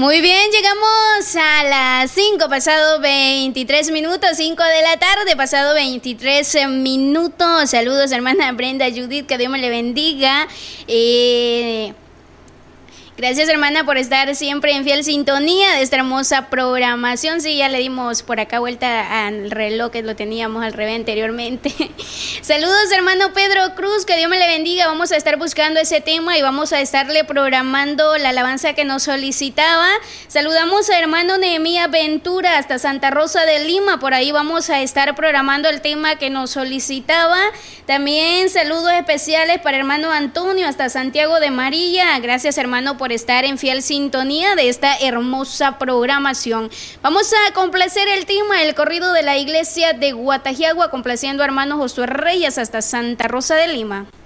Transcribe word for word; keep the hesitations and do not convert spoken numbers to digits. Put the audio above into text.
Muy bien, llegamos a las cinco, pasado veintitrés minutos, cinco de la tarde, pasado veintitrés minutos. Saludos, hermana Brenda Judith, que Dios me le bendiga. Eh... Gracias, hermana, por estar siempre en fiel sintonía de esta hermosa programación. Sí, ya le dimos por acá vuelta al reloj, que lo teníamos al revés anteriormente. Saludos, hermano Pedro Cruz, que Dios me le bendiga. Vamos a estar buscando ese tema y vamos a estarle programando la alabanza que nos solicitaba. Saludamos a hermano Nehemías Ventura hasta Santa Rosa de Lima. Por ahí vamos a estar programando el tema que nos solicitaba. También saludos especiales para hermano Antonio hasta Santiago de María. Gracias, hermano, por estar en fiel sintonía de esta hermosa programación. Vamos a complacer el tema, el corrido de la iglesia de Guatajiagua, complaciendo a hermano Josué Reyes hasta Santa Rosa de Lima.